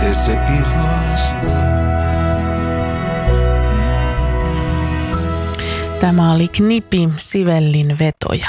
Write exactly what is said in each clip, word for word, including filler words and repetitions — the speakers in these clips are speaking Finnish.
tee se ilasta. Tämä oli Knipi, Sivellin vetoja.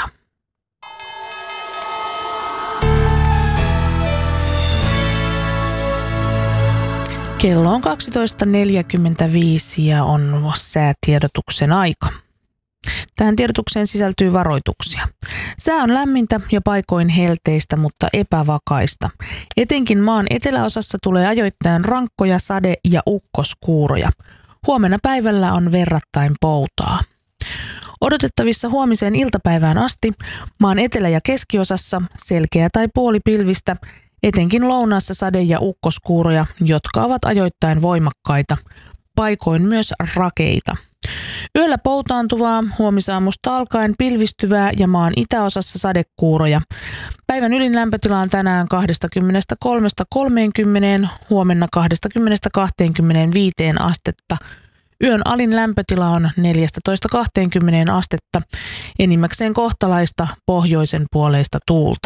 Kello on kaksitoista neljäkymmentäviisi ja on säätiedotuksen aika. Tähän tiedotukseen sisältyy varoituksia. Sää on lämmintä ja paikoin helteistä, mutta epävakaista. Etenkin maan eteläosassa tulee ajoittain rankkoja sade- ja ukkoskuuroja. Huomenna päivällä on verrattain poutaa. Odotettavissa huomiseen iltapäivään asti maan etelä- ja keskiosassa selkeä tai puolipilvistä, etenkin lounaassa sade- ja ukkoskuuroja, jotka ovat ajoittain voimakkaita, paikoin myös rakeita. Yöllä poutaantuvaa, huomisaamusta alkaen pilvistyvää ja maan itäosassa sadekuuroja. Päivän ylin lämpötila on tänään kaksikymmentäkolme kolmekymmentä, huomenna kaksikymmentä kaksikymmentäviisi astetta. Yön alin lämpötila on neljätoista kaksikymmentä astetta, enimmäkseen kohtalaista pohjoisen puoleista tuulta.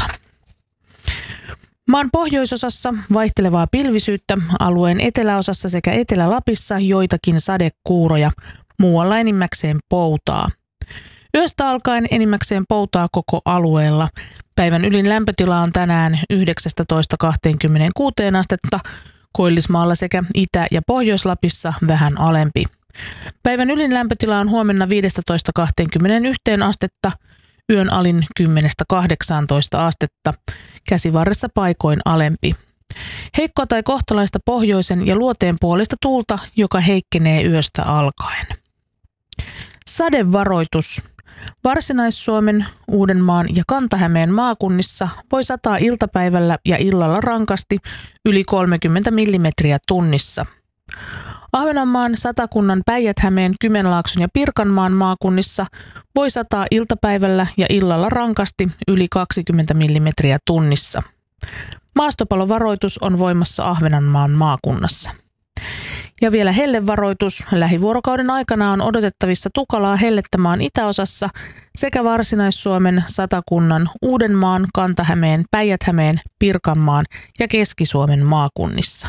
Maan pohjoisosassa vaihtelevaa pilvisyyttä, alueen eteläosassa sekä Etelä-Lapissa joitakin sadekuuroja, muualla enimmäkseen poutaa. Yöstä alkaen enimmäkseen poutaa koko alueella. Päivän ylin lämpötila on tänään yhdeksäntoista kaksikymmentäkuusi astetta, Koillismaalla sekä Itä- ja Pohjois-Lapissa vähän alempi. Päivän ylin lämpötila on huomenna viisitoista kaksikymmentäyksi astetta, yön alin kymmenen kahdeksantoista astetta, käsivarressa paikoin alempi. Heikkoa tai kohtalaista pohjoisen ja luoteen puolesta tuulta, joka heikkenee yöstä alkaen. Sadevaroitus. Varsinais-Suomen, Uudenmaan ja Kanta-Hämeen maakunnissa voi sataa iltapäivällä ja illalla rankasti yli kolmekymmentä millimetriä tunnissa. Ahvenanmaan, Satakunnan, Päijät-Hämeen, Kymenlaakson ja Pirkanmaan maakunnissa voi sataa iltapäivällä ja illalla rankasti yli kaksikymmentä millimetriä tunnissa. Maastopalovaroitus on voimassa Ahvenanmaan maakunnassa. Ja vielä hellevaroitus. Lähivuorokauden aikana on odotettavissa tukalaa hellettä maan itäosassa sekä Varsinais-Suomen, Satakunnan, Uudenmaan, Kanta-Hämeen, Päijät-Hämeen, Pirkanmaan ja Keski-Suomen maakunnissa.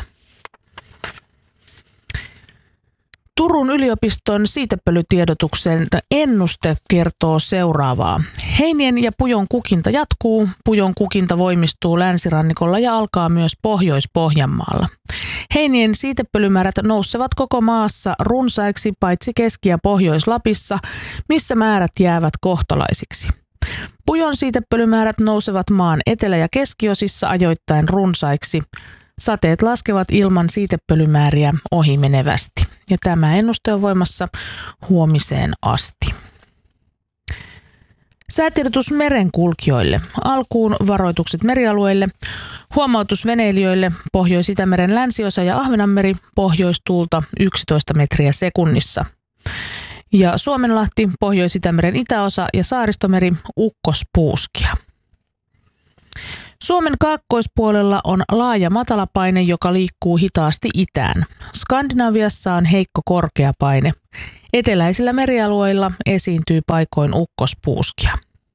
Turun yliopiston siitepölytiedotuksen ennuste kertoo seuraavaa. Heinien ja pujon kukinta jatkuu. Pujon kukinta voimistuu länsirannikolla ja alkaa myös Pohjois-Pohjanmaalla. Heinien siitepölymäärät nousevat koko maassa runsaiksi paitsi Keski- ja Pohjois-Lapissa, missä määrät jäävät kohtalaisiksi. Pujon siitepölymäärät nousevat maan etelä- ja keskiosissa ajoittain runsaiksi. Sateet laskevat ilman siitepölymääriä ohimenevästi. Ja tämä ennuste on voimassa huomiseen asti. Säätiedotus merenkulkijoille. Alkuun varoitukset merialueille. Huomautus veneilijöille. Pohjois-Itämeren länsiosa ja Ahvenanmeri. Pohjoistuulta yksitoista metriä sekunnissa. Ja Suomenlahti, Pohjois-Itämeren itäosa ja Saaristomeri. Ukkospuuskia. Suomen kaakkoispuolella on laaja matalapaine, joka liikkuu hitaasti itään. Skandinaviassa on heikko korkeapaine. Eteläisillä merialueilla esiintyy paikoin ukkospuuskia.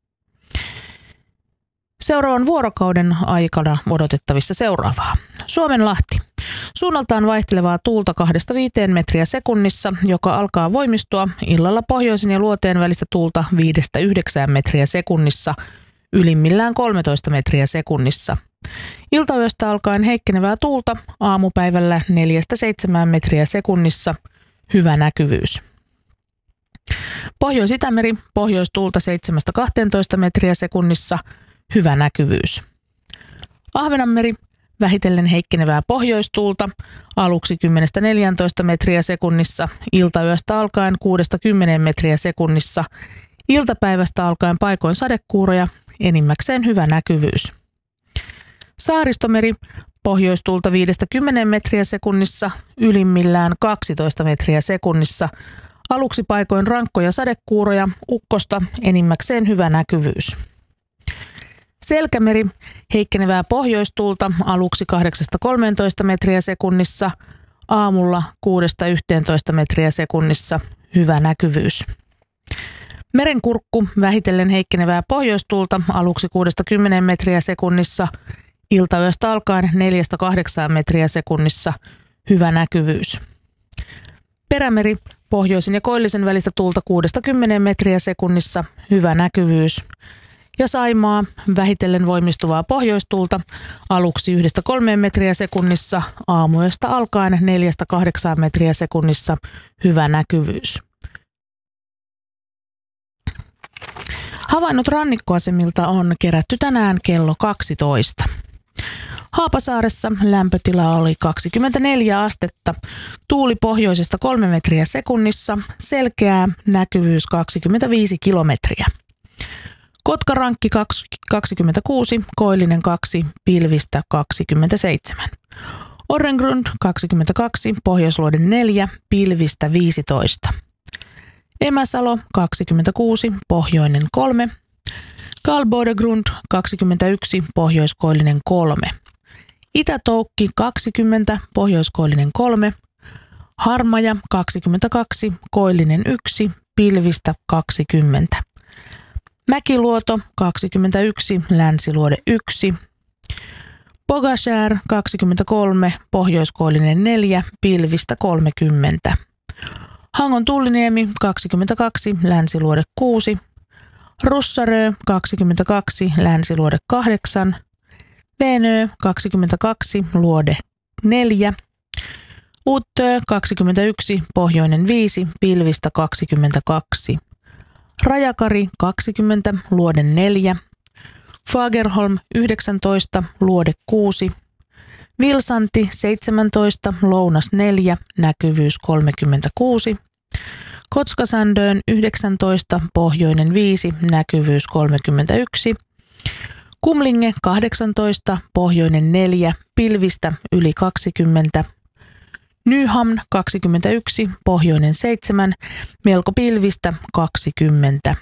Seuraavan vuorokauden aikana odotettavissa seuraavaa. Suomenlahti. Suunnaltaan vaihtelevaa tuulta kahdesta viiteen metriä sekunnissa, joka alkaa voimistua. Illalla pohjoisen ja luoteen välistä tuulta viidestä yhdeksään metriä sekunnissa. Ylimmillään kolmetoista metriä sekunnissa. Iltayöstä alkaen heikkenevää tuulta, aamupäivällä neljästä seitsemään metriä sekunnissa, hyvä näkyvyys. Pohjois-Itämeri, pohjoistuulta seitsemästä kahteentoista metriä sekunnissa, hyvä näkyvyys. Ahvenanmeri, vähitellen heikkenevää pohjoistuulta, aluksi kymmenestä neljääntoista metriä sekunnissa, iltayöstä alkaen kuudesta kymmeneen metriä sekunnissa, iltapäivästä alkaen paikoin sadekuuroja, enimmäkseen hyvä näkyvyys. Saaristomeri, pohjoistuulta viidestä kymmeneen metriä sekunnissa, ylimmillään kaksitoista metriä sekunnissa, aluksi paikoin rankkoja sadekuuroja, ukkosta, enimmäkseen hyvä näkyvyys. Selkämeri, heikkenevää pohjoistuulta, aluksi kahdeksasta kolmeentoista metriä sekunnissa, aamulla kuudesta yhteentoista metriä sekunnissa, hyvä näkyvyys. Merenkurkku, vähitellen heikkenevää pohjoistuulta, aluksi kuudesta kymmeneen metriä sekunnissa, Iltayöstä alkaen neljästä kahdeksaan metriä sekunnissa hyvä näkyvyys. Perämeri, pohjoisen ja koillisen välistä tuulta kuudesta kymmeneen metriä sekunnissa, hyvä näkyvyys. Ja Saimaa, vähitellen voimistuvaa pohjoistuulta, aluksi yhdestä kolmeen metriä sekunnissa, aamuyöstä alkaen neljästä kahdeksaan metriä sekunnissa, hyvä näkyvyys. Havainnot rannikkoasemilta on kerätty tänään kello kaksitoista. Haapasaaressa lämpötila oli kaksikymmentäneljä astetta, tuuli pohjoisesta kolme metriä sekunnissa, selkeää, näkyvyys kaksikymmentäviisi kilometriä. Kotkarankki kaksikymmentäkuusi, koillinen kaksi, pilvistä kaksikymmentäseitsemän. Orrengrund kaksikymmentäkaksi, pohjoisluode neljä, pilvistä viisitoista. Emäsalo kaksikymmentäkuusi, pohjoinen kolme. Karlbodegrund kaksikymmentäyksi, pohjoiskoillinen kolme. Itätoukki kaksikymmentä, pohjoiskoillinen kolme. Harmaja kaksikymmentäkaksi, koillinen yksi, pilvistä kaksikymmentä. Mäkiluoto kaksikymmentäyksi, länsiluode yksi. Pogashär kaksikymmentäkolme, pohjoiskoillinen neljä, pilvistä kolmekymmentä. Hangon Tulliniemi kaksikymmentäkaksi, länsiluode kuusi. Russarö kaksikymmentäkaksi, länsiluode kahdeksan. Venö kaksikymmentäkaksi, luode neljä. Uttö kaksikymmentäyksi, pohjoinen viisi, pilvistä kaksikymmentäkaksi. Rajakari kaksikymmentä, luode neljä. Fagerholm yhdeksäntoista, luode kuusi. Vilsanti seitsemäntoista, lounas neljä, näkyvyys kolmekymmentäkuusi. Kotskasandön yhdeksäntoista, pohjoinen viisi, näkyvyys kolmekymmentäyksi. Kumlinge kahdeksantoista, pohjoinen neljä, pilvistä yli kaksikymmentä. Nyhamn kaksikymmentäyksi, pohjoinen seitsemän, melko pilvistä kaksikymmentä.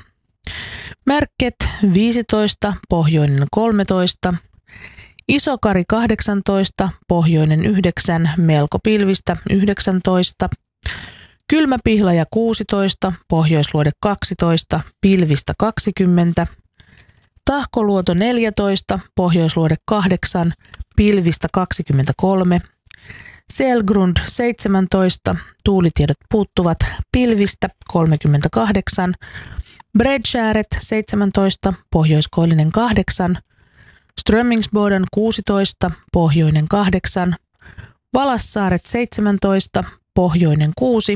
Märket viisitoista, pohjoinen kolmetoista. Isokari kahdeksantoista, pohjoinen yhdeksän, melko pilvistä yhdeksäntoista. Kylmäpihlaja kuusitoista, pohjoisluode kaksitoista, pilvistä kaksikymmentä. Tahkoluoto neljätoista, pohjoisluode kahdeksan, pilvistä kaksikymmentäkolme. Selgrund seitsemäntoista, tuulitiedot puuttuvat, pilvistä kolmekymmentäkahdeksan. Bredskäret seitsemäntoista, pohjoiskoillinen kahdeksan. Strömmingsboden kuusitoista, pohjoinen kahdeksan. Valassaaret seitsemäntoista, pohjoinen kuusi.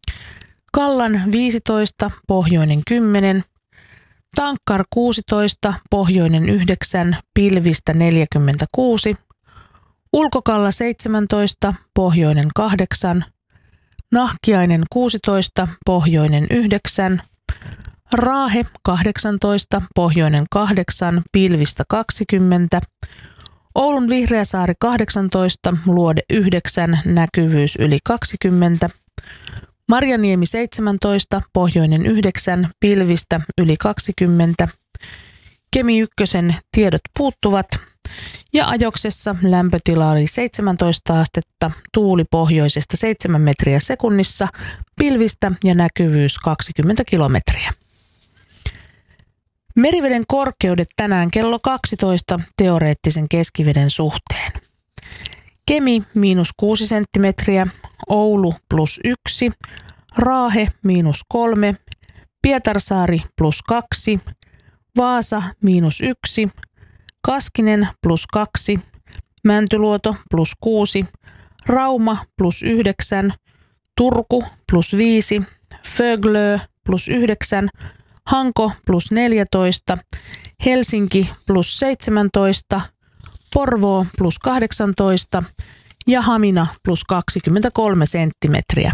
Kallan viisitoista, pohjoinen kymmenen. Tankkar kuusitoista, pohjoinen yhdeksän, pilvistä neljäkymmentäkuusi. Ulkokalla seitsemäntoista, pohjoinen kahdeksan. Nahkiainen kuusitoista, pohjoinen yhdeksän. Raahe kahdeksantoista, pohjoinen kahdeksan, pilvistä kaksikymmentä. Oulun Vihreäsaari kahdeksantoista, luode yhdeksän, näkyvyys yli kaksikymmentä. Marjaniemi seitsemäntoista, pohjoinen yhdeksän, pilvistä yli kaksikymmentä. Kemi ykkösen tiedot puuttuvat. Ja Ajoksessa lämpötila oli seitsemäntoista astetta, tuuli pohjoisesta seitsemän metriä sekunnissa, pilvistä ja näkyvyys kaksikymmentä kilometriä. Meriveden korkeudet tänään kello kaksitoista teoreettisen keskiveden suhteen. Kemi miinus kuusi senttimetriä, Oulu plus yksi, Raahe miinus kolme, Pietarsaari plus kaksi, Vaasa miinus yksi, Kaskinen plus kaksi, Mäntyluoto plus kuusi, Rauma plus yhdeksän, Turku plus viisi, Föglö plus yhdeksän, Hanko plus neljätoista, Helsinki plus seitsemäntoista, Porvoo plus kahdeksantoista ja Hamina plus kaksikymmentäkolme senttimetriä.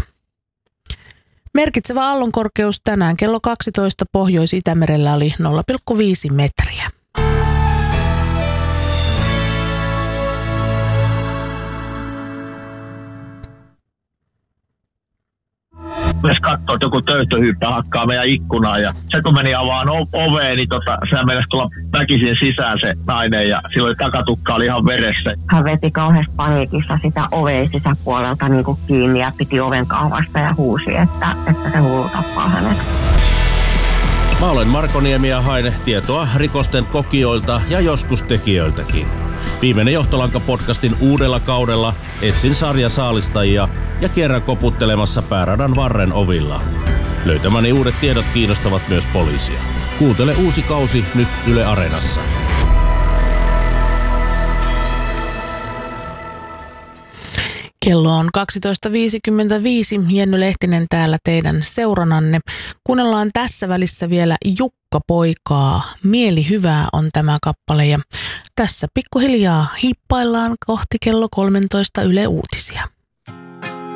Merkitsevä aallonkorkeus tänään kello kaksitoista Pohjois-Itämerellä oli nolla pilkku viisi metriä. Myös katsoo, että joku töyttöhyyppä hakkaa meidän ikkunaa ja se kun meni avaan oveen, niin tota, sehän meinasi tulla väkisin sisään se nainen ja silloin takatukka oli ihan veressä. Hän veti kauheasti paniikissa sitä oveen sisäpuolelta niin kuin kiinni ja piti oven kahvasta ja huusi, että, että se hullu tappaa hänet. Mä olen Marko Niemi ja haen tietoa rikosten kokijoilta ja joskus tekijöiltäkin. Viimeinen Johtolanka-podcastin uudella kaudella etsin sarjasaalistajia ja kierrän koputtelemassa pääradan varren ovilla. Löytämäni uudet tiedot kiinnostavat myös poliisia. Kuuntele uusi kausi nyt Yle Areenassa. Kello on kaksitoista viisikymmentäviisi. Jenny Lehtinen täällä teidän seurananne. Kuunnellaan tässä välissä vielä Jukka Poikaa. Mieli hyvää on tämä kappale ja tässä pikkuhiljaa hippaillaan kohti kello kolmetoista Yle Uutisia.